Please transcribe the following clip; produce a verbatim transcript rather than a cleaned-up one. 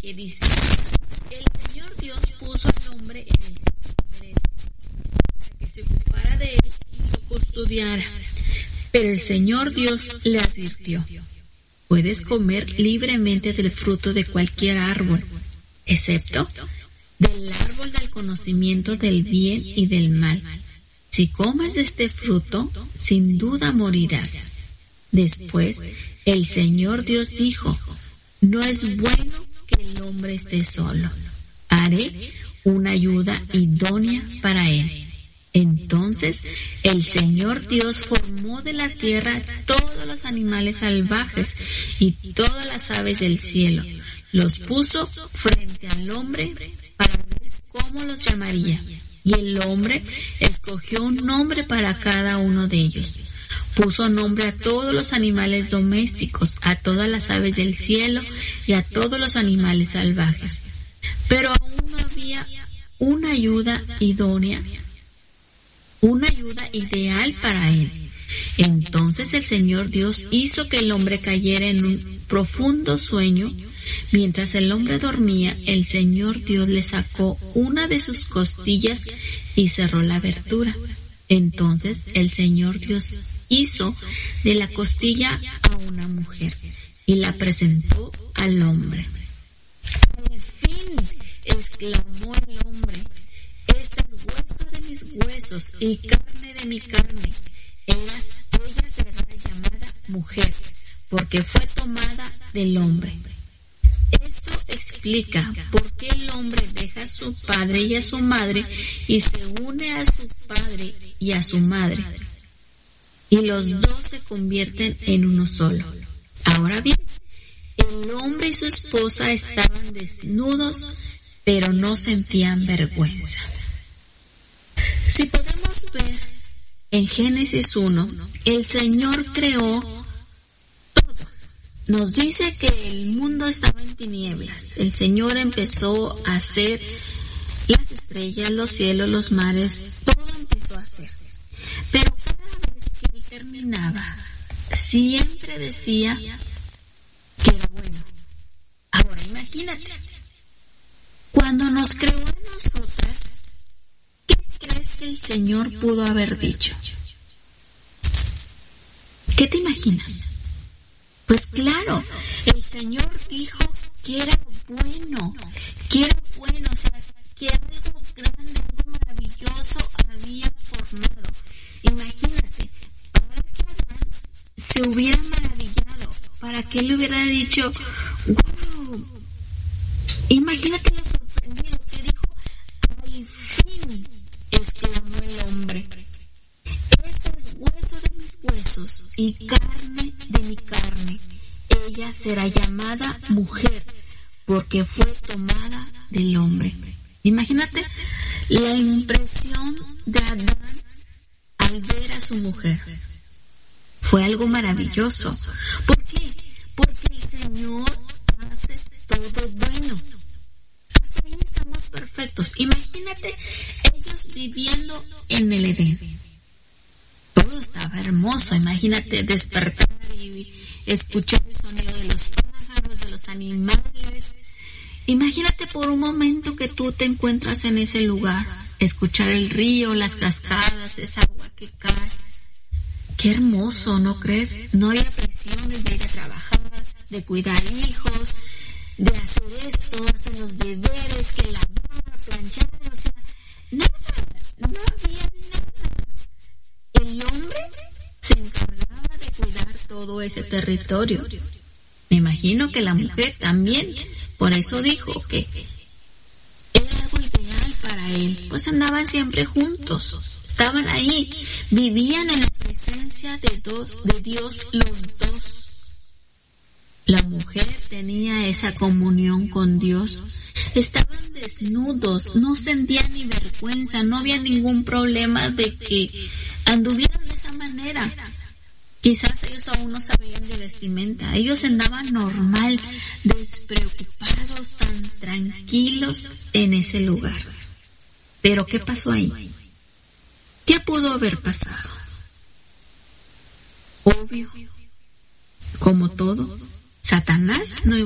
que dice: el Señor Dios puso al hombre en el jardín para que se ocupara de él y lo custodiara. Pero el Señor Dios le advirtió: puedes comer libremente del fruto de cualquier árbol, excepto del árbol del conocimiento del bien y del mal. Si comes de este fruto, sin duda morirás. Después, el Señor Dios dijo: no es bueno que el hombre esté solo. Haré una ayuda idónea para él. Entonces, el Señor Dios formó de la tierra todos los animales salvajes y todas las aves del cielo. Los puso frente al hombre para ver cómo los llamaría. Y el hombre escogió un nombre para cada uno de ellos. Puso nombre a todos los animales domésticos, a todas las aves del cielo y a todos los animales salvajes. Pero aún no había una ayuda idónea, una ayuda ideal para él. Entonces el Señor Dios hizo que el hombre cayera en un profundo sueño. Mientras el hombre dormía, el Señor Dios le sacó una de sus costillas y cerró la abertura. Entonces el Señor Dios hizo de la costilla a una mujer y la presentó al hombre. ¡Al fin!, exclamó el hombre. Este es hueso de mis huesos y carne de mi carne. Ella, ella será llamada mujer, porque fue tomada del hombre. Esto explica por qué el hombre deja a su padre y a su madre y se une a su padre y a su madre, y los dos se convierten en uno solo. Ahora bien, el hombre y su esposa estaban desnudos, pero no sentían vergüenza. Si podemos ver en Génesis uno, el Señor creó todo. Nos dice que el mundo estaba en tinieblas. El Señor empezó a hacer las estrellas, los cielos, los mares, todo empezó a hacer. Pero cada vez que Él terminaba, siempre decía que era bueno. Ahora imagínate, cuando nos creó a nosotras, ¿qué crees que el Señor pudo haber dicho? ¿Qué te imaginas? Pues claro, el Señor dijo que era bueno, que era bueno, o sea, que algo grande, algo maravilloso había formado. Imagínate, para que Adán se hubiera maravillado, para que él le hubiera dicho, wow, imagínate lo sorprendido que dijo, al fin, exclamó el hombre. Este es hueso de mis huesos y carne de mi carne. Ella será llamada mujer, porque fue tomada del hombre. Imagínate la impresión de Adán al ver a su mujer. Fue algo maravilloso. ¿Por qué? Porque el Señor hace todo bueno. Hasta ahí estamos perfectos. Imagínate ellos viviendo en el Edén. Todo estaba hermoso. Imagínate despertar y escuchar el sonido de los pájaros, de los animales. Imagínate por un momento que tú te encuentras en ese lugar, escuchar el río, las cascadas, esa agua que cae. Qué hermoso, ¿no crees? No había presiones de ir a trabajar, de cuidar hijos, de hacer esto, hacer los deberes, que lavar, planchar, o sea, nada, no había nada. El hombre se encargaba de cuidar todo ese territorio. Me imagino que la mujer también, por eso dijo que era algo ideal para él, pues andaban siempre juntos, estaban ahí, vivían en la presencia de, dos, de Dios los dos. La mujer tenía esa comunión con Dios, estaban desnudos, no sentían ni vergüenza, no había ningún problema de que anduvieran de esa manera. Quizás ellos aún no sabían de vestimenta, ellos andaban normal, despreocupados, tan tranquilos en ese lugar. Pero ¿qué pasó ahí? ¿Qué pudo haber pasado? Obvio, como todo, Satanás no iba